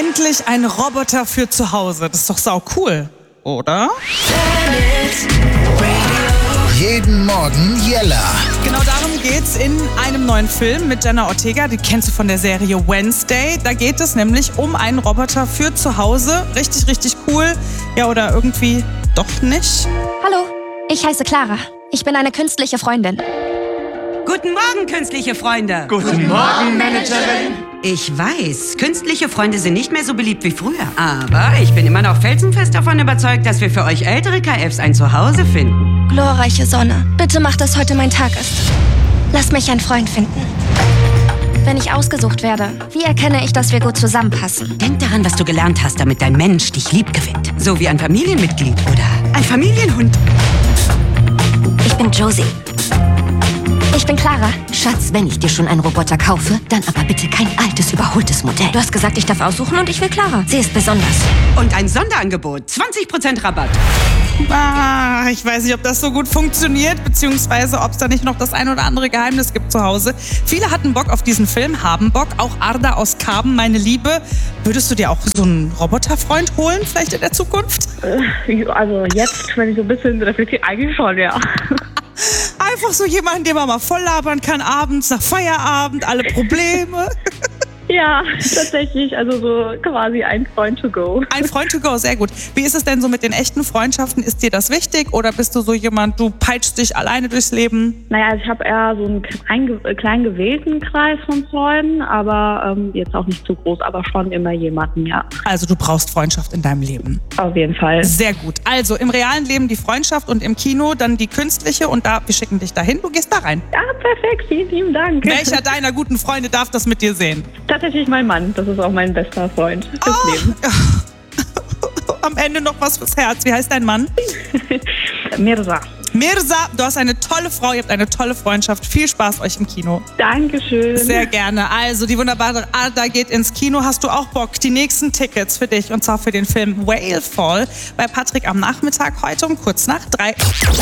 Endlich ein Roboter für zu Hause. Das ist doch sau cool, oder? Jeden Morgen Jella. Genau darum geht's in einem neuen Film mit Jenna Ortega. Die kennst du von der Serie Wednesday. Da geht es nämlich um einen Roboter für zu Hause. Richtig, richtig cool. Ja, oder irgendwie doch nicht. Hallo, ich heiße Clara. Ich bin eine künstliche Freundin. Guten Morgen, künstliche Freunde. Guten Morgen, Managerin. Ich weiß, künstliche Freunde sind nicht mehr so beliebt wie früher. Aber ich bin immer noch felsenfest davon überzeugt, dass wir für euch ältere KFs ein Zuhause finden. Glorreiche Sonne, bitte mach, dass heute mein Tag ist. Lass mich einen Freund finden. Wenn ich ausgesucht werde, wie erkenne ich, dass wir gut zusammenpassen? Denk daran, was du gelernt hast, damit dein Mensch dich lieb gewinnt. So wie ein Familienmitglied oder ein Familienhund. Ich bin Josie. Ich bin Clara. Schatz, wenn ich dir schon einen Roboter kaufe, dann aber bitte kein altes, überholtes Modell. Du hast gesagt, ich darf aussuchen und ich will Clara. Sie ist besonders. Und ein Sonderangebot, 20% Rabatt. Ich weiß nicht, ob das so gut funktioniert, beziehungsweise ob es da nicht noch das ein oder andere Geheimnis gibt zu Hause. Viele hatten Bock auf diesen Film, haben Bock. Auch Arda aus Karben, meine Liebe. Würdest du dir auch so einen Roboterfreund holen, vielleicht in der Zukunft? Also jetzt, wenn ich so ein bisschen reflektiere, eigentlich schon, ja. Einfach so jemanden, den man mal voll labern kann, abends nach Feierabend, alle Probleme. Ja, tatsächlich, also so quasi ein Freund to go. Ein Freund to go, sehr gut. Wie ist es denn so mit den echten Freundschaften? Ist dir das wichtig oder bist du so jemand, du peitschst dich alleine durchs Leben? Naja, also ich habe eher so einen kleinen gewählten Kreis von Freunden, aber jetzt auch nicht zu groß, aber schon immer jemanden, ja. Also du brauchst Freundschaft in deinem Leben. Auf jeden Fall. Sehr gut. Also im realen Leben die Freundschaft und im Kino dann die künstliche und da, wir schicken dich dahin, du gehst da rein. Ja, perfekt, vielen lieben Dank. Welcher deiner guten Freunde darf das mit dir sehen? Tatsächlich mein Mann, das ist auch mein bester Freund fürs Leben. Am Ende noch was fürs Herz. Wie heißt dein Mann? Mirza. Mirza, du hast eine tolle Frau, ihr habt eine tolle Freundschaft. Viel Spaß euch im Kino. Dankeschön. Sehr gerne. Also die wunderbare Arda geht ins Kino. Hast du auch Bock? Die nächsten Tickets für dich und zwar für den Film Whale Fall bei Patrick am Nachmittag heute um kurz nach 3.